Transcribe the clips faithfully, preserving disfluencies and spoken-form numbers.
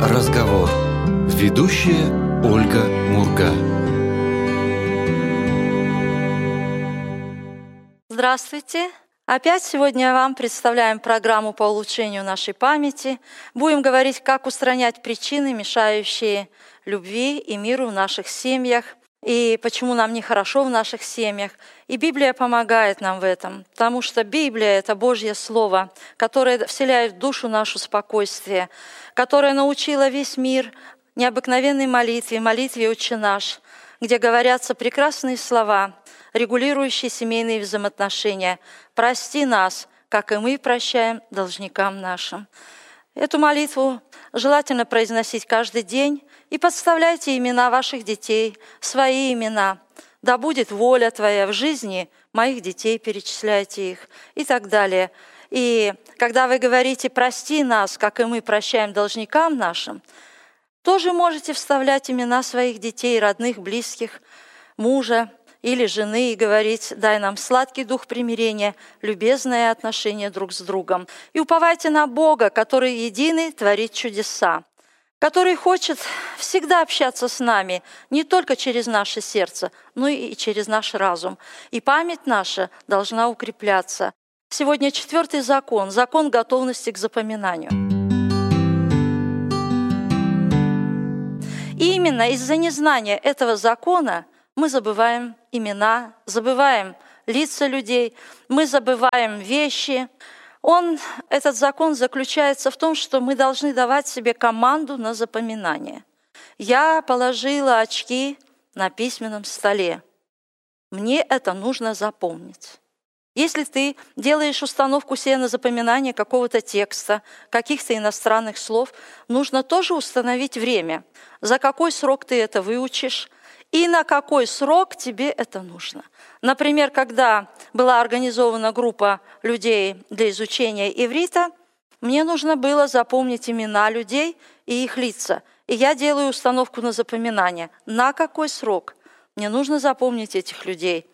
Разговор. Ведущая Ольга Мурга. Здравствуйте! Опять сегодня вам представляем программу по улучшению нашей памяти. Будем говорить, как устранять причины, мешающие любви и миру в наших семьях, и почему нам нехорошо в наших семьях. И Библия помогает нам в этом, потому что Библия – это Божье Слово, которое вселяет в душу нашу спокойствие, которое научило весь мир необыкновенной молитве, молитве «Отче наш», где говорятся прекрасные слова, регулирующие семейные взаимоотношения. «Прости нас, как и мы прощаем должникам нашим». Эту молитву желательно произносить каждый день, и подставляйте имена ваших детей, свои имена. «Да будет воля Твоя в жизни моих детей», перечисляйте их и так далее. И когда вы говорите «прости нас, как и мы прощаем должникам нашим», тоже можете вставлять имена своих детей, родных, близких, мужа или жены и говорить: «Дай нам сладкий дух примирения, любезное отношение друг с другом». И уповайте на Бога, который единый творит чудеса, который хочет всегда общаться с нами, не только через наше сердце, но и через наш разум. И память наша должна укрепляться. Сегодня четвертый закон, закон готовности к запоминанию. И именно из-за незнания этого закона мы забываем имена, забываем лица людей, мы забываем вещи. Он, этот закон заключается в том, что мы должны давать себе команду на запоминание. Я положила очки на письменном столе. Мне это нужно запомнить. Если ты делаешь установку себе на запоминание какого-то текста, каких-то иностранных слов, нужно тоже установить время, за какой срок ты это выучишь и на какой срок тебе это нужно. Например, когда была организована группа людей для изучения иврита, мне нужно было запомнить имена людей и их лица. И я делаю установку на запоминание. На какой срок мне нужно запомнить этих людей?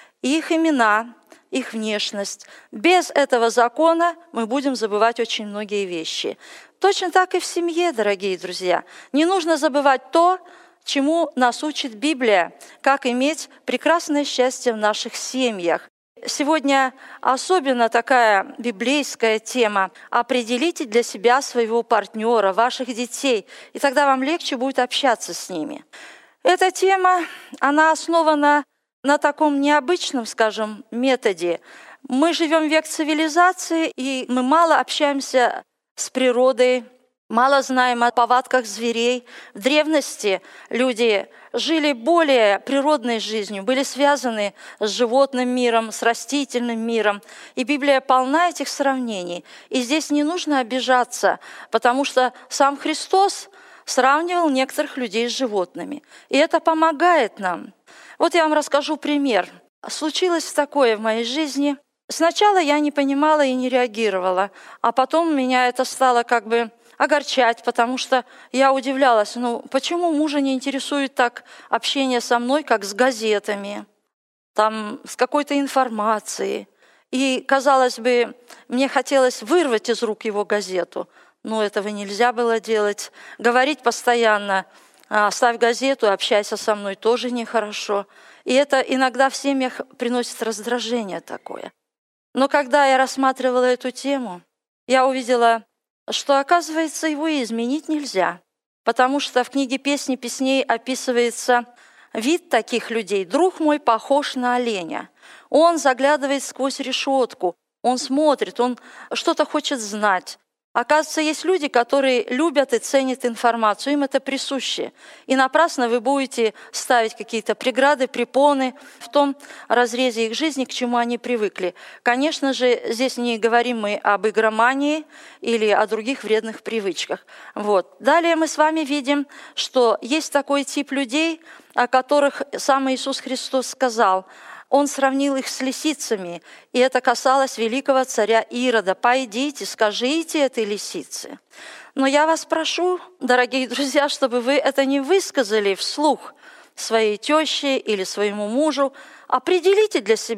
Их имена, их внешность. Без этого закона мы будем забывать очень многие вещи. Точно так и в семье, дорогие друзья. Не нужно забывать то, чему нас учит Библия, как иметь прекрасное счастье в наших семьях. Сегодня особенно такая библейская тема. Определите для себя своего партнера, ваших детей, и тогда вам легче будет общаться с ними. Эта тема, она основана на таком необычном, скажем, методе. Мы живем в век цивилизации, и мы мало общаемся с природой, мало знаем о повадках зверей. В древности люди жили более природной жизнью, были связаны с животным миром, с растительным миром. И Библия полна этих сравнений. И здесь не нужно обижаться, потому что сам Христос сравнивал некоторых людей с животными. И это помогает нам. Вот я вам расскажу пример. Случилось такое в моей жизни. Сначала я не понимала и не реагировала, а потом меня это стало как бы огорчать, потому что я удивлялась, ну почему мужа не интересует так общение со мной, как с газетами, там, с какой-то информацией. И, казалось бы, мне хотелось вырвать из рук его газету, но этого нельзя было делать. Говорить постоянно: «Оставь газету, общайся со мной», тоже нехорошо. И это иногда в семьях приносит раздражение такое. Но когда я рассматривала эту тему, я увидела, что, оказывается, его и изменить нельзя, потому что в книге «Песни песней» описывается вид таких людей. «Друг мой похож на оленя. Он заглядывает сквозь решетку, он смотрит, он что-то хочет знать». Оказывается, есть люди, которые любят и ценят информацию, им это присуще. И напрасно вы будете ставить какие-то преграды, препоны в том разрезе их жизни, к чему они привыкли. Конечно же, здесь не говорим мы об игромании или о других вредных привычках. Вот. Далее мы с вами видим, что есть такой тип людей, о которых сам Иисус Христос сказал. Он сравнил их с лисицами, и это касалось великого царя Ирода. «Пойдите, скажите этой лисице». Но я вас прошу, дорогие друзья, чтобы вы это не высказали вслух своей теще или своему мужу. Определите для себя,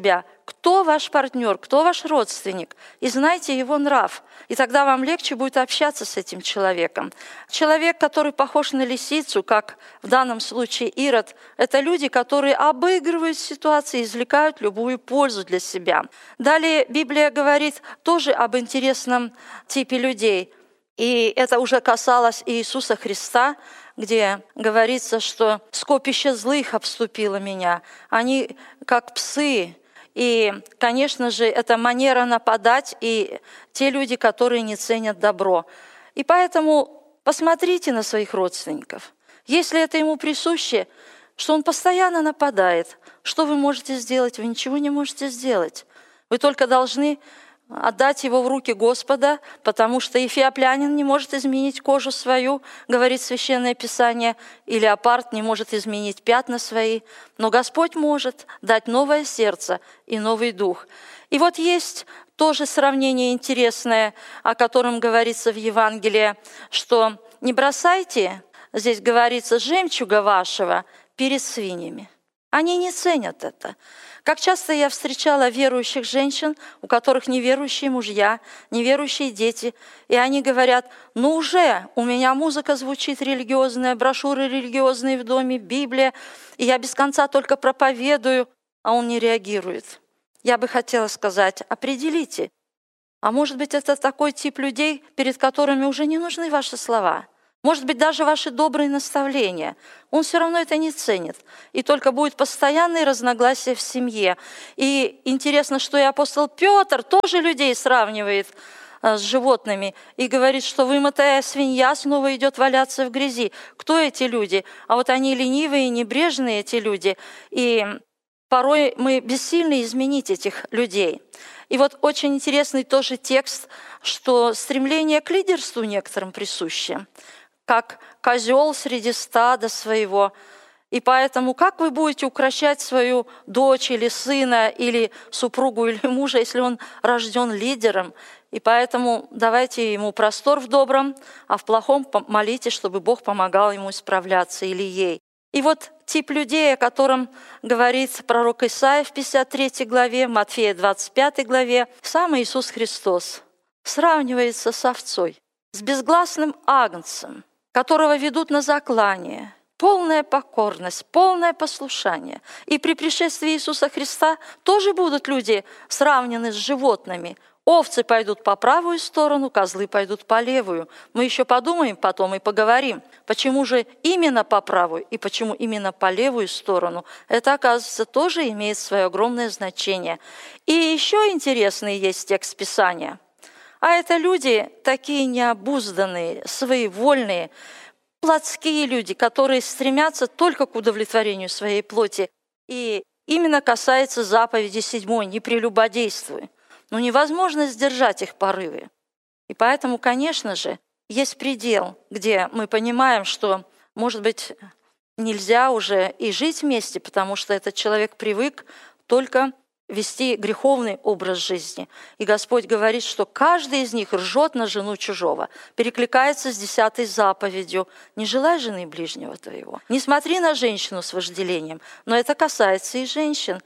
кто ваш партнер, кто ваш родственник, и знайте его нрав. И тогда вам легче будет общаться с этим человеком. Человек, который похож на лисицу, как в данном случае Ирод, это люди, которые обыгрывают ситуации, извлекают любую пользу для себя. Далее Библия говорит тоже об интересном типе людей. И это уже касалось Иисуса Христа, где говорится, что скопище злых обступило меня. Они как псы. И, конечно же, это манера нападать, и те люди, которые не ценят добро. И поэтому посмотрите на своих родственников. Если это ему присуще, что он постоянно нападает, что вы можете сделать? Вы ничего не можете сделать. Вы только должны отдать его в руки Господа, потому что эфиоплянин не может изменить кожу свою, говорит Священное Писание, и леопард не может изменить пятна свои, но Господь может дать новое сердце и новый дух. И вот есть тоже сравнение интересное, о котором говорится в Евангелии, что не бросайте, здесь говорится, жемчуга вашего перед свиньями. Они не ценят это. Как часто я встречала верующих женщин, у которых неверующие мужья, неверующие дети, и они говорят, ну уже, у меня музыка звучит религиозная, брошюры религиозные в доме, Библия, и я без конца только проповедую, а он не реагирует. Я бы хотела сказать, определите, а может быть, это такой тип людей, перед которыми уже не нужны ваши слова. Может быть, даже ваши добрые наставления. Он все равно это не ценит. И только будет постоянные разногласия в семье. И интересно, что и апостол Петр тоже людей сравнивает с животными и говорит, что вымытая свинья снова идет валяться в грязи. Кто эти люди? А вот они ленивые, небрежные, эти люди. И порой мы бессильны изменить этих людей. И вот очень интересный тоже текст, что стремление к лидерству некоторым присуще, как козел среди стада своего. И поэтому как вы будете укрощать свою дочь или сына, или супругу, или мужа, если он рожден лидером? И поэтому давайте ему простор в добром, а в плохом молитесь, чтобы Бог помогал ему справляться или ей. И вот тип людей, о котором говорит пророк Исаия в пятьдесят третьей главе, Матфея двадцать пятой главе, сам Иисус Христос сравнивается с овцой, с безгласным агнцем, которого ведут на заклание, полная покорность, полное послушание. И при пришествии Иисуса Христа тоже будут люди сравнены с животными. Овцы пойдут по правую сторону, козлы пойдут по левую. Мы еще подумаем потом и поговорим, почему же именно по правую и почему именно по левую сторону. Это, оказывается, тоже имеет свое огромное значение. И еще интересный есть текст Писания. А это люди такие необузданные, своевольные, плотские люди, которые стремятся только к удовлетворению своей плоти. И именно касается заповеди седьмой «Не прелюбодействуй». Но невозможно сдержать их порывы. И поэтому, конечно же, есть предел, где мы понимаем, что, может быть, нельзя уже и жить вместе, потому что этот человек привык только вести греховный образ жизни. И Господь говорит, что каждый из них ржет на жену чужого, перекликается с десятой заповедью. Не желай жены ближнего твоего. Не смотри на женщину с вожделением. Но это касается и женщин.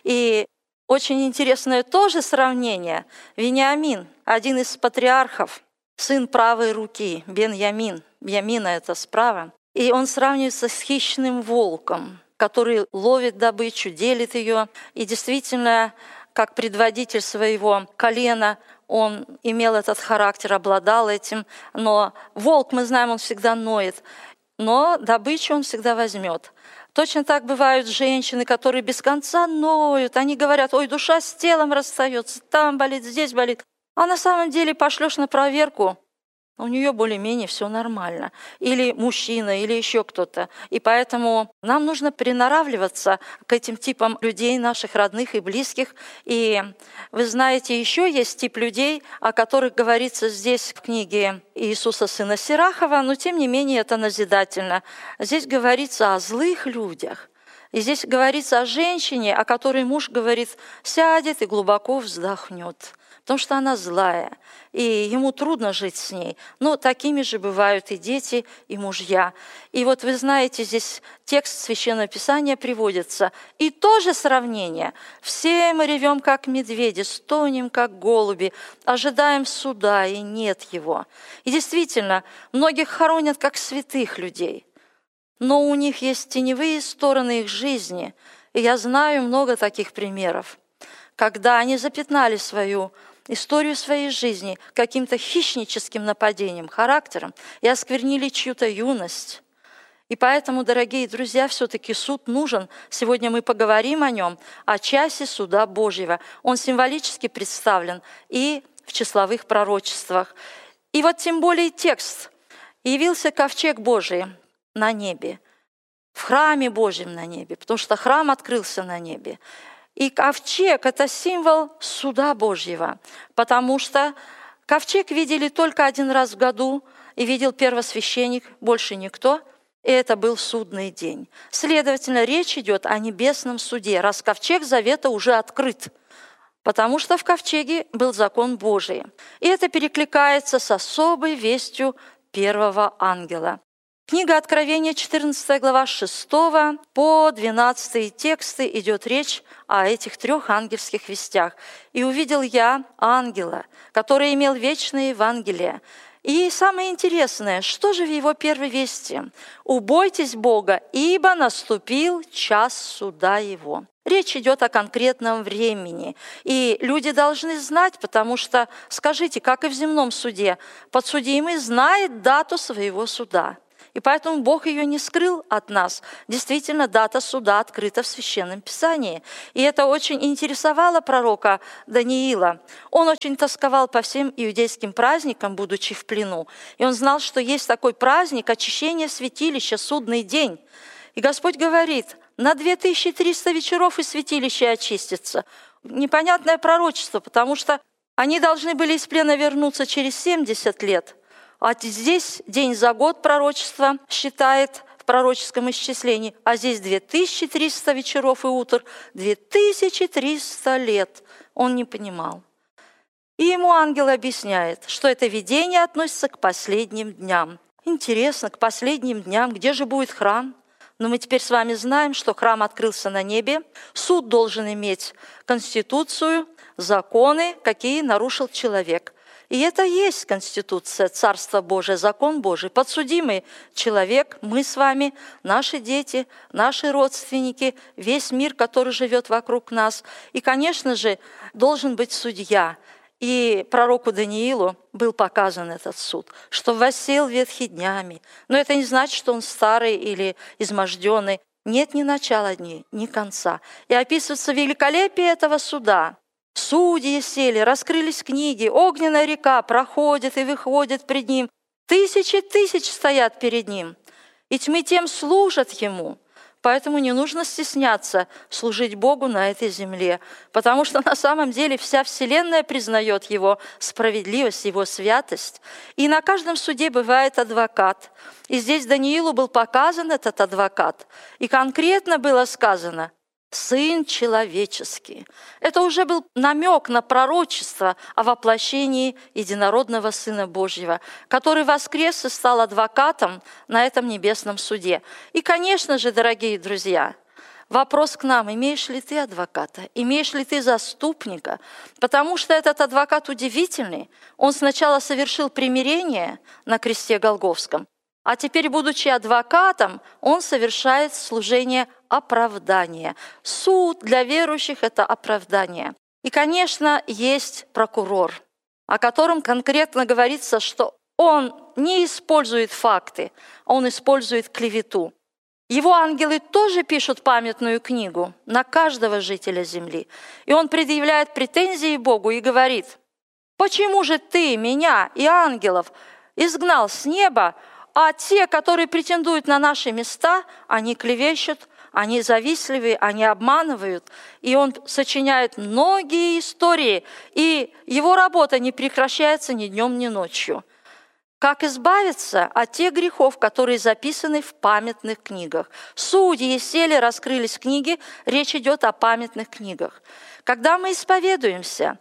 И очень интересное тоже сравнение. Вениамин, один из патриархов, сын правой руки, Беньямин. Беньямина это справа. И он сравнивается с хищным волком, который ловит добычу, делит ее. И действительно, как предводитель своего колена, он имел этот характер, обладал этим. Но волк, мы знаем, он всегда ноет, но добычу он всегда возьмет. Точно так бывают женщины, которые без конца ноют. Они говорят, ой, душа с телом расстается, там болит, здесь болит. А на самом деле пошлешь на проверку, у нее более-менее все нормально. Или мужчина, или еще кто-то. И поэтому нам нужно приноравливаться к этим типам людей, наших родных и близких. И вы знаете, еще есть тип людей, о которых говорится здесь в книге Иисуса сына Сирахова, но тем не менее это назидательно. Здесь говорится о злых людях. И здесь говорится о женщине, о которой муж говорит, сядет и глубоко вздохнет. потому что она злая, и ему трудно жить с ней. Но такими же бывают и дети, и мужья. И вот вы знаете, здесь текст Священного Писания приводится. И тоже сравнение. Все мы ревем, как медведи, стонем, как голуби, ожидаем суда, и нет его. И действительно, многих хоронят, как святых людей. Но у них есть теневые стороны их жизни. И я знаю много таких примеров, когда они запятнали свою историю своей жизни каким-то хищническим нападением, характером и осквернили чью-то юность. И поэтому, дорогие друзья, все-таки суд нужен. Сегодня мы поговорим о нем, о часе суда Божьего. Он символически представлен и в числовых пророчествах. И вот тем более текст. «Явился ковчег Божий на небе, в храме Божьем на небе», потому что храм открылся на небе. И ковчег – это символ суда Божьего, потому что ковчег видели только один раз в году, и видел первосвященник, больше никто, и это был судный день. Следовательно, речь идет о небесном суде, раз ковчег завета уже открыт, потому что в ковчеге был закон Божий. И это перекликается с особой вестью первого ангела. Книга Откровения, четырнадцатая глава, с шестого по двенадцатый тексты идет речь о этих трех ангельских вестях. «И увидел я ангела, который имел вечное Евангелие». И самое интересное, что же в его первой вести? «Убойтесь Бога, ибо наступил час суда его». Речь идет о конкретном времени. И люди должны знать, потому что, скажите, как и в земном суде, подсудимый знает дату своего суда. И поэтому Бог ее не скрыл от нас. Действительно, дата суда открыта в Священном Писании. И это очень интересовало пророка Даниила. Он очень тосковал по всем иудейским праздникам, будучи в плену. И он знал, что есть такой праздник очищения святилища, судный день. И Господь говорит, на две тысячи триста вечеров и святилище очистится. Непонятное пророчество, потому что они должны были из плена вернуться через семьдесят лет. А здесь день за год пророчество считает в пророческом исчислении, а здесь две тысячи триста вечеров и утр, две тысячи триста лет. Он не понимал. И ему ангел объясняет, что это видение относится к последним дням. Интересно, к последним дням, где же будет храм? Но мы теперь с вами знаем, что храм открылся на небе. Суд должен иметь конституцию, законы, какие нарушил человек. И это есть Конституция, Царство Божие, закон Божий. Подсудимый человек, мы с вами, наши дети, наши родственники, весь мир, который живет вокруг нас. И, конечно же, должен быть судья. И пророку Даниилу был показан этот суд, что воссел ветхий днями. Но это не значит, что он старый или изможденный. Нет ни начала дней, ни конца. И описывается великолепие этого суда. Судьи сели, раскрылись книги, огненная река проходит и выходит пред ним. Тысячи тысяч стоят перед ним, и тьмы тем служат ему. Поэтому не нужно стесняться служить Богу на этой земле, потому что на самом деле вся вселенная признает Его справедливость, Его святость. И на каждом суде бывает адвокат. И здесь Даниилу был показан этот адвокат. И конкретно было сказано «Сын человеческий». Это уже был намек на пророчество о воплощении единородного Сына Божьего, который воскрес и стал адвокатом на этом небесном суде. И, конечно же, дорогие друзья, вопрос к нам: имеешь ли ты адвоката, имеешь ли ты заступника? Потому что этот адвокат удивительный. Он сначала совершил примирение на кресте Голгофском, а теперь, будучи адвокатом, он совершает служение оправдания. Суд для верующих – это оправдание. И, конечно, есть прокурор, о котором конкретно говорится, что он не использует факты, он использует клевету. Его ангелы тоже пишут памятную книгу на каждого жителя земли. И он предъявляет претензии Богу и говорит: «Почему же ты меня и ангелов изгнал с неба, а те, которые претендуют на наши места, они клевещут, они завистливые, они обманывают». И он сочиняет многие истории, и его работа не прекращается ни днем, ни ночью. Как избавиться от тех грехов, которые записаны в памятных книгах? Судьи сели, раскрылись книги, речь идет о памятных книгах. Когда мы исповедуемся,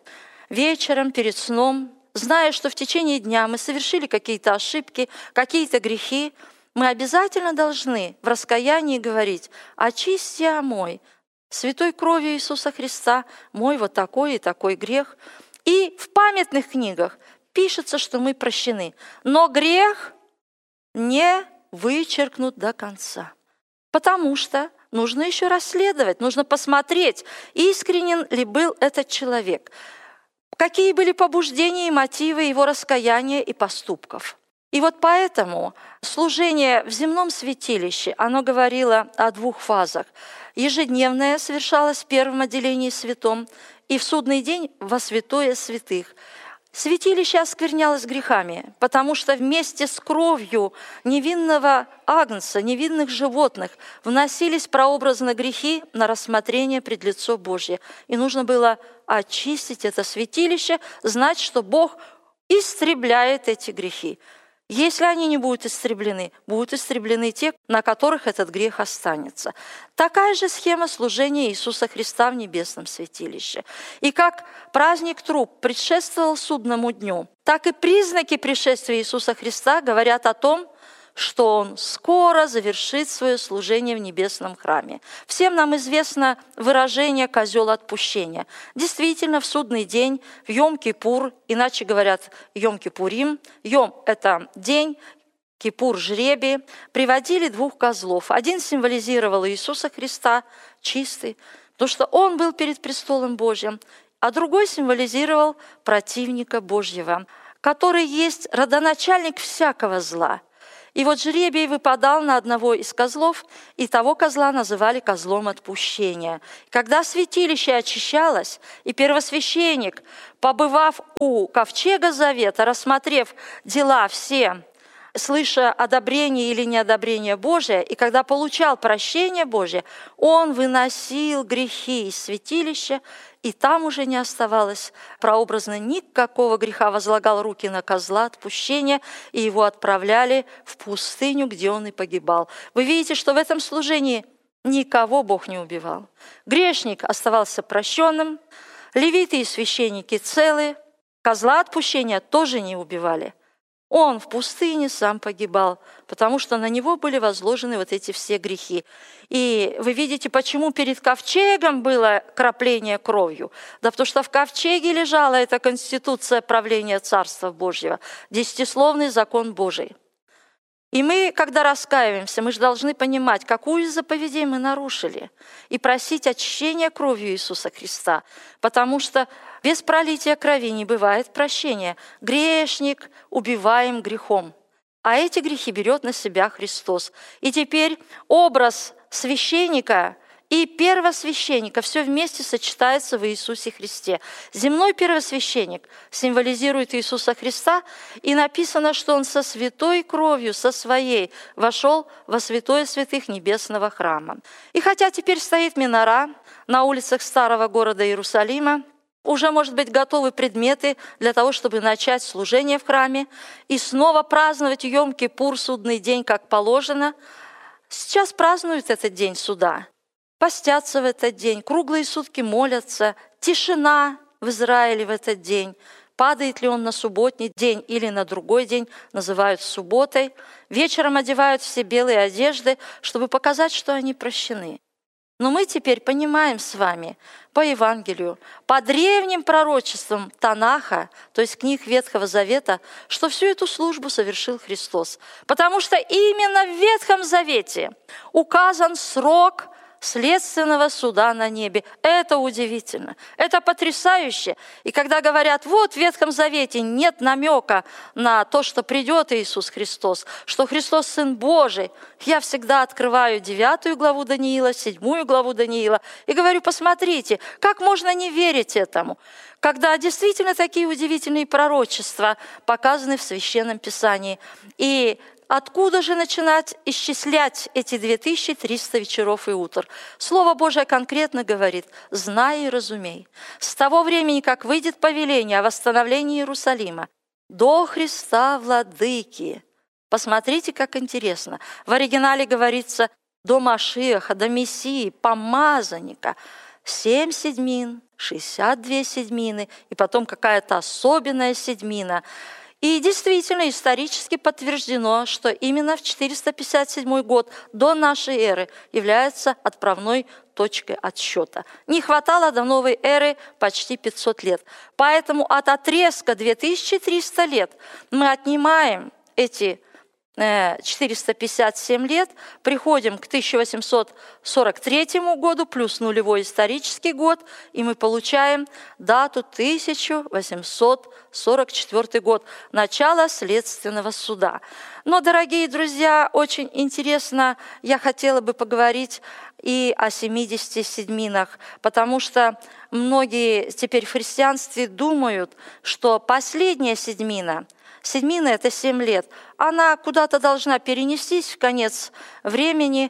вечером перед сном, зная, что в течение дня мы совершили какие-то ошибки, какие-то грехи, мы обязательно должны в раскаянии говорить: «Очисти, омой святой кровью Иисуса Христа мой вот такой и такой грех». И в памятных книгах пишется, что мы прощены. Но грех не вычеркнут до конца, потому что нужно еще расследовать, нужно посмотреть, искренен ли был этот человек, какие были побуждения и мотивы его раскаяния и поступков. И вот поэтому служение в земном святилище, оно говорило о двух фазах. Ежедневное совершалось в первом отделении святом, и в судный день во святое святых. Святилище осквернялось грехами, потому что вместе с кровью невинного агнца, невинных животных вносились прообразно грехи на рассмотрение пред лицо Божье. И нужно было очистить это святилище, знать, что Бог истребляет эти грехи. Если они не будут истреблены, будут истреблены те, на которых этот грех останется. Такая же схема служения Иисуса Христа в небесном святилище. И как праздник труб предшествовал судному дню, так и признаки пришествия Иисуса Христа говорят о том, что Он скоро завершит свое служение в небесном храме. Всем нам известно выражение «козел отпущения». Действительно, в судный день, в Йом-Кипур, иначе говорят Йом-Кипурим, Йом – это день, Кипур – жребий, приводили двух козлов. Один символизировал Иисуса Христа, чистый, потому что Он был перед престолом Божьим, а другой символизировал противника Божьего, который есть родоначальник всякого зла. И вот жребий выпадал на одного из козлов, и того козла называли козлом отпущения. Когда святилище очищалось, и первосвященник, побывав у ковчега завета, рассмотрев дела все, слыша одобрение или неодобрение Божие, и когда получал прощение Божие, он выносил грехи из святилища, и там уже не оставалось прообразно никакого греха, возлагал руки на козла отпущения, и его отправляли в пустыню, где он и погибал. Вы видите, что в этом служении никого Бог не убивал. Грешник оставался прощенным, левиты и священники целы, козла отпущения тоже не убивали. Он в пустыне сам погибал, потому что на него были возложены вот эти все грехи. И вы видите, почему перед ковчегом было крапление кровью? Да потому что в ковчеге лежала эта конституция правления Царства Божьего, десятисловный закон Божий. И мы, когда раскаиваемся, мы же должны понимать, какую из заповедей мы нарушили, и просить очищения кровью Иисуса Христа, потому что без пролития крови не бывает прощения. Грешник убиваем грехом, а эти грехи берет на себя Христос. И теперь образ священника и первосвященника все вместе сочетается в Иисусе Христе. Земной первосвященник символизирует Иисуса Христа, и написано, что Он со святой кровью, со своей, вошел во святое святых небесного храма. И хотя теперь стоит минора на улицах старого города Иерусалима, уже, может быть, готовы предметы для того, чтобы начать служение в храме и снова праздновать Йом-Кипур, судный день, как положено. Сейчас празднуют этот день суда. Постятся в этот день, круглые сутки молятся, тишина в Израиле в этот день. Падает ли он на субботний день или на другой день, называют субботой. Вечером одевают все белые одежды, чтобы показать, что они прощены. Но мы теперь понимаем с вами по Евангелию, по древним пророчествам Танаха, то есть книг Ветхого Завета, что всю эту службу совершил Христос. Потому что именно в Ветхом Завете указан срок следственного суда на небе. Это удивительно, это потрясающе. И когда говорят, вот в Ветхом Завете нет намека на то, что придет Иисус Христос, что Христос Сын Божий, я всегда открываю девятую главу Даниила, седьмую главу Даниила и говорю, посмотрите, как можно не верить этому, когда действительно такие удивительные пророчества показаны в Священном Писании. И откуда же начинать исчислять эти две тысячи триста вечеров и утр? Слово Божие конкретно говорит: «Знай и разумей». С того времени, как выйдет повеление о восстановлении Иерусалима, до Христа Владыки. Посмотрите, как интересно. В оригинале говорится «до Машиаха», «до Мессии», «помазанника». семь седьмин, шестьдесят две седьмины, и потом какая-то особенная седьмина. И действительно исторически подтверждено, что именно в четыреста пятьдесят седьмой год до нашей эры является отправной точкой отсчета. Не хватало до новой эры почти пятьсот лет. Поэтому от отрезка две тысячи триста лет мы отнимаем эти четыреста пятьдесят семь лет, приходим к тысяча восемьсот сорок третьему году плюс нулевой исторический год, и мы получаем дату тысяча восемьсот сорок четвёртый год, начало следственного суда. Но, дорогие друзья, очень интересно, я хотела бы поговорить и о семидесяти седьминах, потому что многие теперь в христианстве думают, что последняя седьмина, седьмина – это семь лет, она куда-то должна перенестись в конец времени,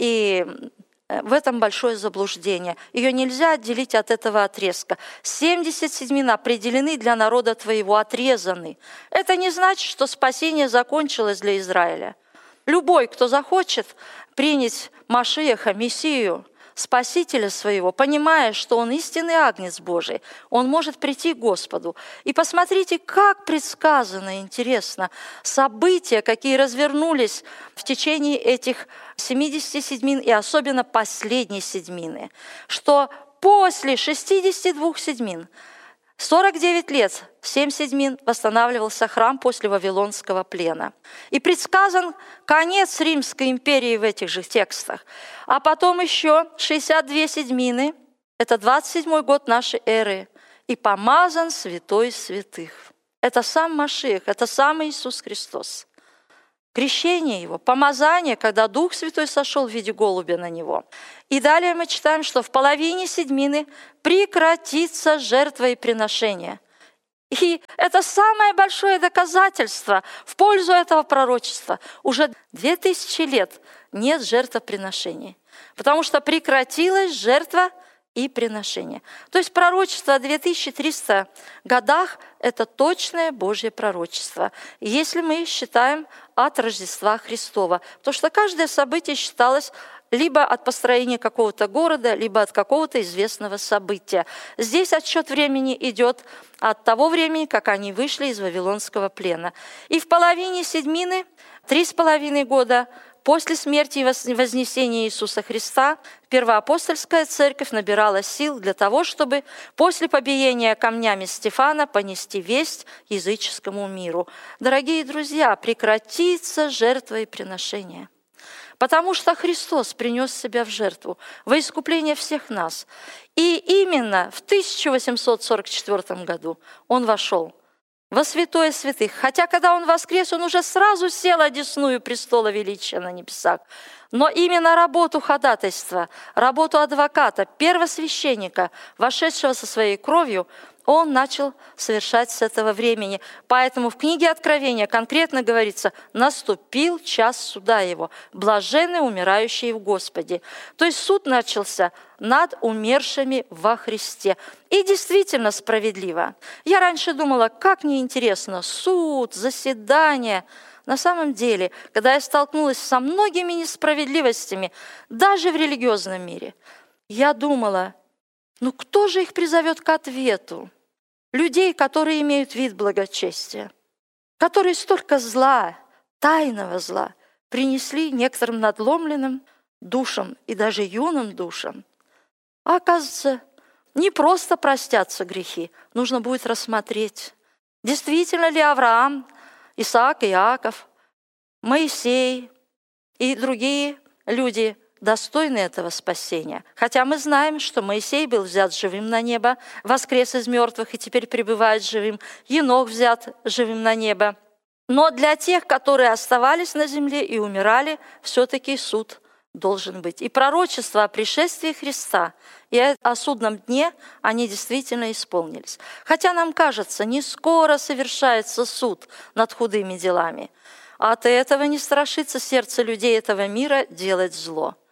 и в этом большое заблуждение. Ее нельзя отделить от этого отрезка. семьдесят седьмин определены для народа твоего, отрезаны. Это не значит, что спасение закончилось для Израиля. Любой, кто захочет принять Машиаха, Мессию, Спасителя своего, понимая, что Он истинный Агнец Божий, Он может прийти к Господу. И посмотрите, как предсказано, интересно, события, какие развернулись в течение этих семидесяти седьмин, и особенно последней седьмины, что после шестидесяти двух седьмин, сорок девять лет, семь седьмин, восстанавливался храм после Вавилонского плена. И предсказан конец Римской империи в этих же текстах. А потом еще шестьдесят две седьмины, это двадцать седьмой год нашей эры, и помазан святой святых. Это сам Машиах, это сам Иисус Христос. Крещение Его, помазание, когда Дух Святой сошел в виде голубя на Него. И далее мы читаем, что в половине седьмины прекратится жертва и приношение. И это самое большое доказательство в пользу этого пророчества. Уже две тысячи лет нет жертвоприношений, потому что прекратилась жертва и приношение. То есть пророчество о две тысячи трёхстах годах – это точное Божье пророчество, если мы считаем от Рождества Христова. Потому что каждое событие считалось либо от построения какого-то города, либо от какого-то известного события. Здесь отсчет времени идет от того времени, как они вышли из Вавилонского плена. И в половине седьмины, три с половиной года после смерти и вознесения Иисуса Христа, первоапостольская церковь набирала сил для того, чтобы после побиения камнями Стефана понести весть языческому миру. Дорогие друзья, прекратится жертва и приношение. Потому что Христос принес себя в жертву во искупление всех нас. И именно в тысяча восемьсот сорок четвёртом году Он вошел во святое святых. Хотя, когда Он воскрес, Он уже сразу сел одесную престола величия на небесах. Но именно работу ходатайства, работу адвоката, первосвященника, вошедшего со своей кровью, Он начал совершать с этого времени. Поэтому в книге Откровения конкретно говорится: «Наступил час суда Его, блаженны умирающие в Господе». То есть суд начался над умершими во Христе. И действительно справедливо. Я раньше думала, как неинтересно, суд, заседание. На самом деле, когда я столкнулась со многими несправедливостями, даже в религиозном мире, я думала, ну кто же их призовет к ответу? Людей, которые имеют вид благочестия, которые столько зла, тайного зла принесли некоторым надломленным душам и даже юным душам. А оказывается, не просто простятся грехи, нужно будет рассмотреть, действительно ли Авраам, Исаак, Иаков, Моисей и другие люди достойны этого спасения. Хотя мы знаем, что Моисей был взят живым на небо, воскрес из мертвых и теперь пребывает живым. Енох взят живым на небо. Но для тех, которые оставались на земле и умирали, все-таки суд должен быть. И пророчество о пришествии Христа и о судном дне, они действительно исполнились. Хотя нам кажется, не скоро совершается суд над худыми делами. А от этого не страшится сердце людей этого мира делать зло.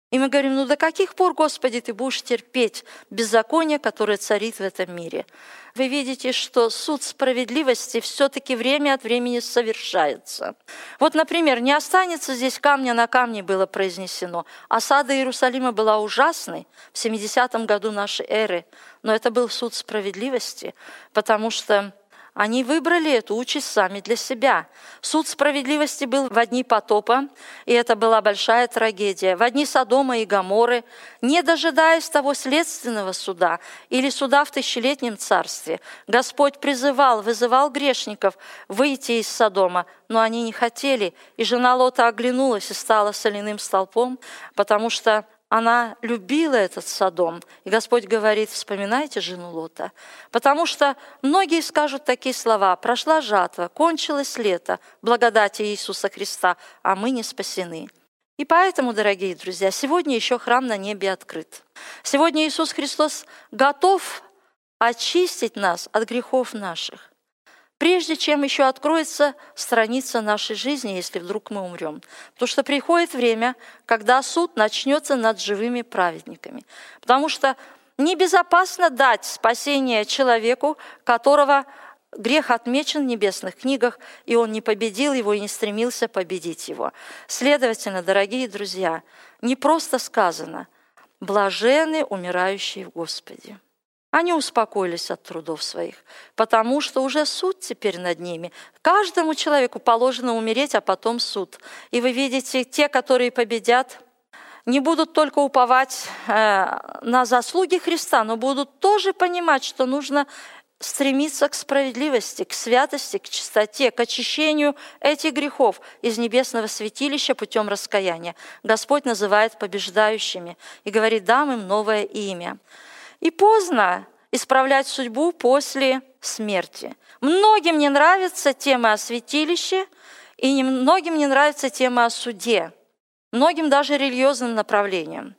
И мы говорим, ну до каких пор, Господи, ты будешь терпеть беззаконие, которое царит в этом мире? Вы видите, что суд справедливости все-таки время от времени совершается. Вот, например, не останется здесь камня на камне было произнесено. Осада Иерусалима была ужасной в семидесятом году нашей эры, но это был суд справедливости, потому что они выбрали эту участь сами для себя. Суд справедливости был в дни потопа, и это была большая трагедия. В дни Содома и Гоморры, не дожидаясь того следственного суда или суда в тысячелетнем царстве, Господь призывал, вызывал грешников выйти из Содома, но они не хотели, и жена Лота оглянулась и стала соляным столпом, потому что она любила этот Содом. И Господь говорит, вспоминайте жену Лота. Потому что многие скажут такие слова: прошла жатва, кончилось лето, благодати Иисуса Христа, а мы не спасены. И поэтому, дорогие друзья, сегодня еще храм на небе открыт. Сегодня Иисус Христос готов очистить нас от грехов наших, прежде чем еще откроется страница нашей жизни, если вдруг мы умрем. Потому что приходит время, когда суд начнется над живыми праведниками. Потому что небезопасно дать спасение человеку, которого грех отмечен в небесных книгах, и он не победил его и не стремился победить его. Следовательно, дорогие друзья, не просто сказано «блаженны умирающие в Господе». Они успокоились от трудов своих, потому что уже суд теперь над ними. Каждому человеку положено умереть, а потом суд. И вы видите, те, которые победят, не будут только уповать э, на заслуги Христа, но будут тоже понимать, что нужно стремиться к справедливости, к святости, к чистоте, к очищению этих грехов из небесного святилища путем раскаяния. Господь называет побеждающими и говорит: дам им новое имя. И поздно исправлять судьбу после смерти. Многим не нравится тема о святилище, и многим не нравится тема о суде, многим даже религиозным направлениям.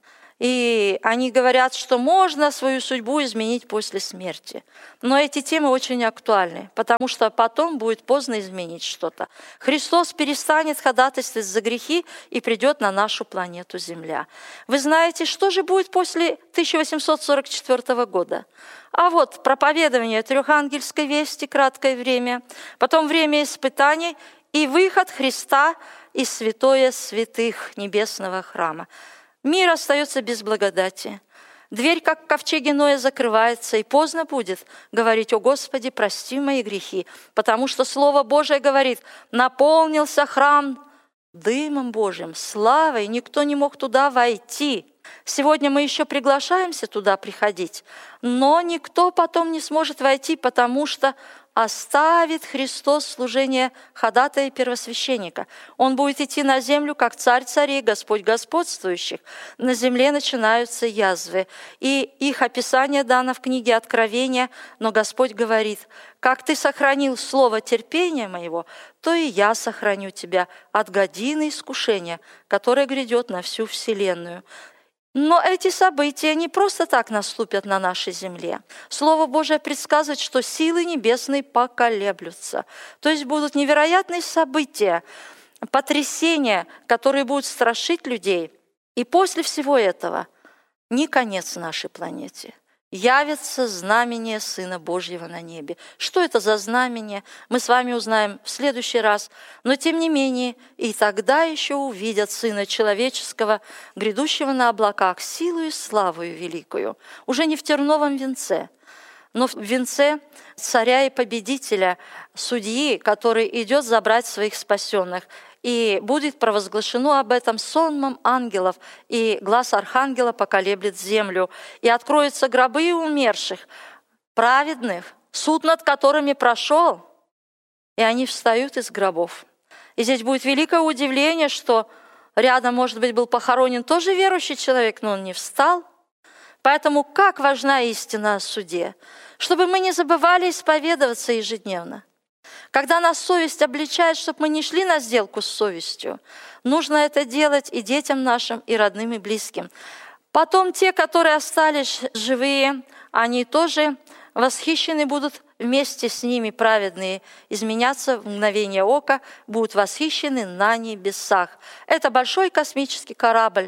И они говорят, что можно свою судьбу изменить после смерти. Но эти темы очень актуальны, потому что потом будет поздно изменить что-то. Христос перестанет ходатайствовать за грехи и придет на нашу планету Земля. Вы знаете, что же будет после тысяча восемьсот сорок четвёртого года? А вот проповедование трехангельской вести, краткое время, потом время испытаний и выход Христа из святое святых небесного храма. Мир остается без благодати. Дверь, как в ковчеге Ноя, закрывается, и поздно будет говорить: «О Господи, прости мои грехи», потому что Слово Божие говорит: наполнился храм дымом Божьим, славой, никто не мог туда войти. Сегодня мы еще приглашаемся туда приходить, но никто потом не сможет войти, потому что оставит Христос служение ходатая и первосвященника. Он будет идти на землю, как царь царей, Господь господствующих. На земле начинаются язвы, и их описание дано в книге Откровения, но Господь говорит: как ты сохранил слово терпения моего, то и я сохраню тебя от годины искушения, которое грядет на всю вселенную. Но эти события не просто так наступят на нашей земле. Слово Божие предсказывает, что силы небесные поколеблются. То есть будут невероятные события, потрясения, которые будут страшить людей. И после всего этого не конец нашей планете. Явится знамение Сына Божьего на небе. Что это за знамение, мы с вами узнаем в следующий раз. Но тем не менее, и тогда еще увидят Сына Человеческого, грядущего на облаках, силу и славою великую, уже не в терновом венце, но в венце царя и победителя, судьи, который идет забрать своих спасенных. И будет провозглашено об этом сонмом ангелов, и глас архангела поколеблет землю. И откроются гробы умерших, праведных, суд над которыми прошел, и они встают из гробов. И здесь будет великое удивление, что рядом, может быть, был похоронен тоже верующий человек, но он не встал. Поэтому как важна истина о суде, чтобы мы не забывали исповедоваться ежедневно. Когда нас совесть обличает, чтобы мы не шли на сделку с совестью, нужно это делать и детям нашим, и родным, и близким. Потом те, которые остались живые, они тоже восхищены будут вместе с ними, праведные, изменяться в мгновение ока, будут восхищены на небесах. Это большой космический корабль,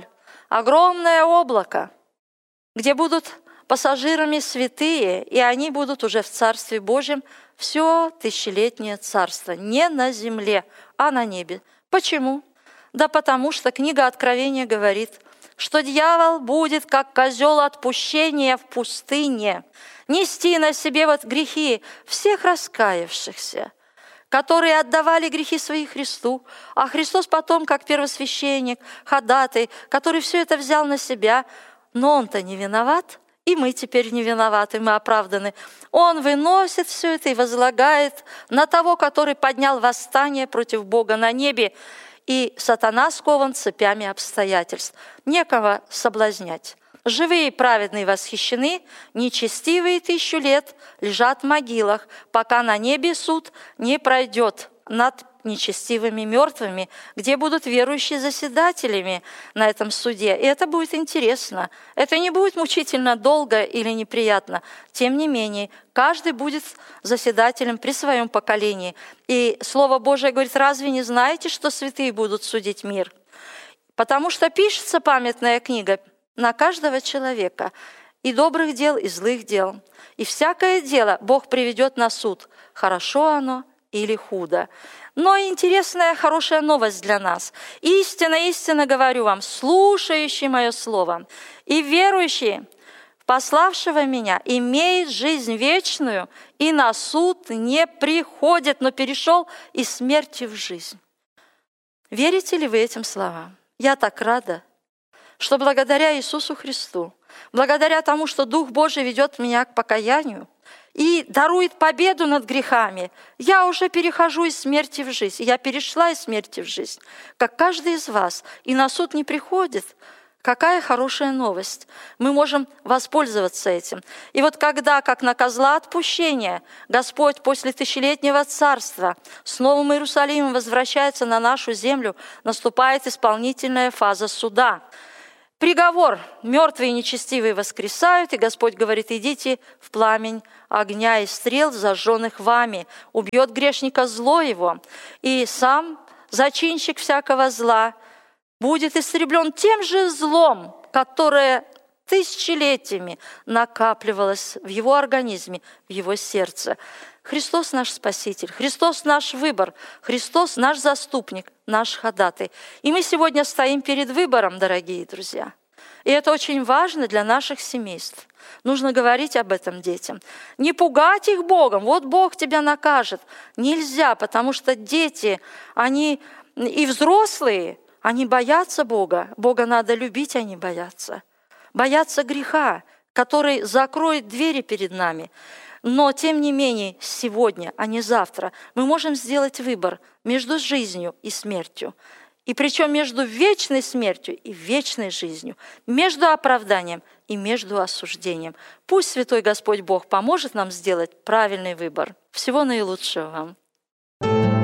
огромное облако, где будут пассажирами святые, и они будут уже в Царстве Божьем все тысячелетнее царство, не на земле, а на небе. Почему? Да потому что книга Откровения говорит, что дьявол будет, как козел отпущения в пустыне, нести на себе вот грехи всех раскаявшихся, которые отдавали грехи свои Христу, а Христос потом, как первосвященник, ходатай, который все это взял на себя, но он-то не виноват, и мы теперь не виноваты, мы оправданы. Он выносит все это и возлагает на того, который поднял восстание против Бога на небе, и сатана скован цепями обстоятельств. Некого соблазнять. Живые и праведные восхищены, нечестивые тысячу лет лежат в могилах, пока на небе суд не пройдет над нечестивыми мертвыми, где будут верующие заседателями на этом суде. И это будет интересно. Это не будет мучительно долго или неприятно. Тем не менее, каждый будет заседателем при своем поколении. И Слово Божие говорит, разве не знаете, что святые будут судить мир? Потому что пишется памятная книга на каждого человека, и добрых дел, и злых дел. И всякое дело Бог приведет на суд, хорошо оно или худо. Но интересная, хорошая новость для нас. Истинно, истинно говорю вам, слушающий мое слово и верующий в пославшего меня имеет жизнь вечную и на суд не приходит, но перешел из смерти в жизнь. Верите ли вы этим словам? Я так рада, что благодаря Иисусу Христу, благодаря тому, что Дух Божий ведет меня к покаянию и дарует победу над грехами, я уже перехожу из смерти в жизнь. Я перешла из смерти в жизнь, как каждый из вас, и на суд не приходит. Какая хорошая новость! Мы можем воспользоваться этим. И вот когда, как на козла отпущения, Господь после тысячелетнего царства с Новым Иерусалимом возвращается на нашу землю, наступает исполнительная фаза суда. Приговор. Мертвые и нечестивые воскресают, и Господь говорит, идите в пламень огня и стрел, зажженных вами. Убьет грешника зло его, и сам зачинщик всякого зла будет истреблен тем же злом, которое тысячелетиями накапливалось в его организме, в его сердце. Христос наш Спаситель, Христос наш выбор, Христос наш заступник, наш ходатай. И мы сегодня стоим перед выбором, дорогие друзья. И это очень важно для наших семейств. Нужно говорить об этом детям. Не пугать их Богом. Вот Бог тебя накажет. Нельзя, потому что дети, они и взрослые, они боятся Бога. Бога надо любить, а не бояться. Боятся греха, который закроет двери перед нами. Но, тем не менее, сегодня, а не завтра, мы можем сделать выбор между жизнью и смертью. И причем между вечной смертью и вечной жизнью, между оправданием и между осуждением. Пусть Святой Господь Бог поможет нам сделать правильный выбор. Всего наилучшего вам.